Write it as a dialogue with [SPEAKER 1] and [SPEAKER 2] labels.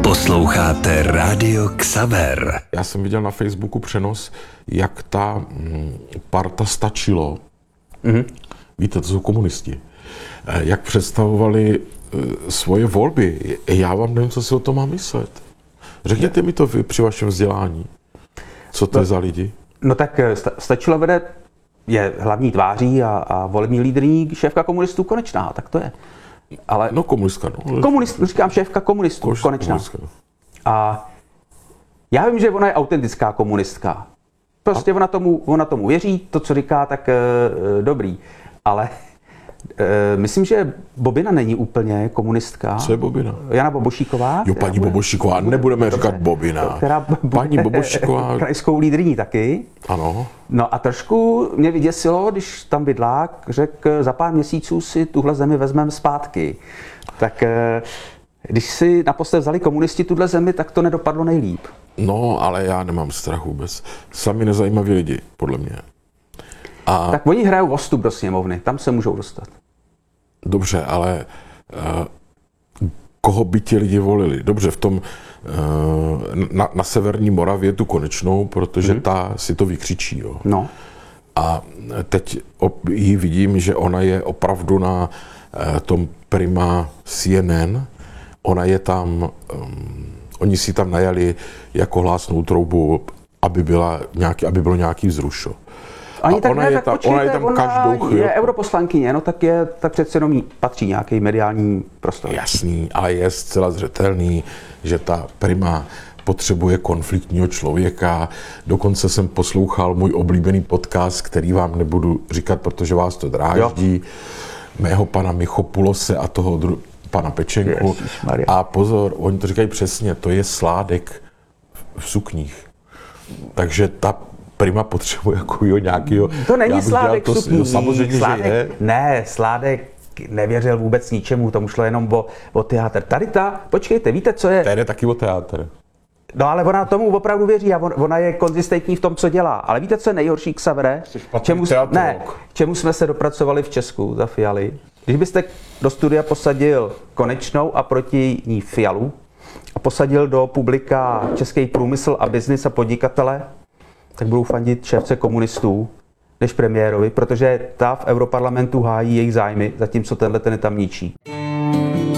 [SPEAKER 1] Posloucháte Rádio Xaver.
[SPEAKER 2] Já jsem viděl na Facebooku přenos, jak ta parta Stačilo, víte, to jsou komunisti, jak představovali svoje volby. Já vám nevím, co si o tom mám myslet. Řekněte mi to vy při vašem vzdělání. Co to je za lidi?
[SPEAKER 3] No tak Stačilo vede, je hlavní tváří a volební lídrní šéfka komunistů Konečná, tak to je. Ale
[SPEAKER 2] no komunistka, no.
[SPEAKER 3] Říkám šéfka komunistů Konečná. A já vím, že ona je autentická komunistka. Prostě ona tomu věří, to, co říká, tak dobrý. Ale myslím, že Bobina není úplně komunistka.
[SPEAKER 2] Co je Bobina?
[SPEAKER 3] Jana Bobošíková.
[SPEAKER 2] Jo, paní Bobošíková, nebudeme říkat Bobina. Paní Bobošíková.
[SPEAKER 3] Krajskou lídryní taky.
[SPEAKER 2] Ano.
[SPEAKER 3] No a trošku mě vyděsilo, když tam Vidlák řekl, za pár měsíců si tuhle zemi vezmeme zpátky. Tak když si naposled vzali komunisti tuhle zemi, tak to nedopadlo nejlíp.
[SPEAKER 2] No, ale já nemám strach vůbec. Sami nezajímaví lidi, podle mě.
[SPEAKER 3] Tak oni hrajou o vstup do sněmovny, tam se můžou dostat.
[SPEAKER 2] Dobře, ale koho by ti lidi volili? Dobře, v tom na severní Moravě tu Konečnou, protože ta si to vykřičí. Jo.
[SPEAKER 3] No.
[SPEAKER 2] A teď ji vidím, že ona je opravdu na tom Prima CNN. Ona je tam, oni si tam najali jako hlásnou troubu, aby bylo nějaký vzrušo.
[SPEAKER 3] Ani tak
[SPEAKER 2] ona je tam každou chvíli.
[SPEAKER 3] Je europoslankyně, no tak přece jenom jí patří nějaký mediální prostor.
[SPEAKER 2] Jasný, ale je zcela zřetelný, že ta Prima potřebuje konfliktního člověka. Dokonce jsem poslouchal můj oblíbený podcast, který vám nebudu říkat, protože vás to dráždí. Mého pana Michopulose a toho pana Pečenku. A pozor, oni to říkají přesně, to je Sládek v sukních. Takže ta Prima potřebuje jako nějakýho...
[SPEAKER 3] To není Sládek v sukních.
[SPEAKER 2] Samozřejmě,
[SPEAKER 3] Sládek,
[SPEAKER 2] že je.
[SPEAKER 3] Ne, Sládek nevěřil vůbec ničemu, tomu šlo jenom o teátr. Počkejte, víte, co je...
[SPEAKER 2] Tady je taky o teátr.
[SPEAKER 3] No ale ona tomu opravdu věří a ona je konzistentní v tom, co dělá. Ale víte, co je nejhorší, Xavere? Čemu jsme se dopracovali v Česku za Fialy? Když byste do studia posadil Konečnou a proti ní Fialu a posadil do publika Český průmysl a biznis a podnikatele, tak budou fandit šéfce komunistů než premiérovi, protože ta v europarlamentu hájí jejich zájmy, zatímco tenhle ten je tam ničí.